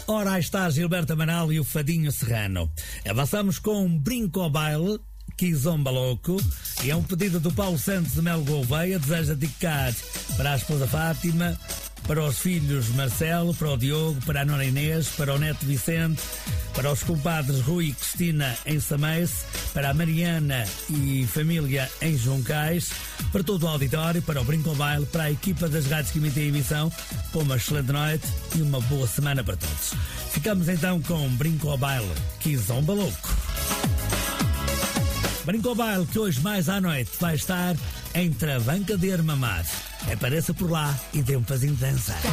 Ora, aí está Gilberto Amaral e o Fadinho Serrano. Avançamos com um Brinco ao Baile, Kizomba Louco, e é um pedido do Paulo Santos de Melo Gouveia. Deseja dedicar para a esposa Fátima, para os filhos Marcelo, para o Diogo, para a Nora Inês, para o neto Vicente, para os compadres Rui e Cristina em Sameice, para a Mariana e família em Juncais, para todo o auditório, para o Brinco ao Baile, para a equipa das rádios que emitem a emissão. Uma excelente noite e uma boa semana para todos. Ficamos então com Brinco ao Baile, Kizomba Louco. Brinco ao Baile que hoje mais à noite vai estar em Travanca de Armamar. Apareça por lá e dê um pezinho de dança.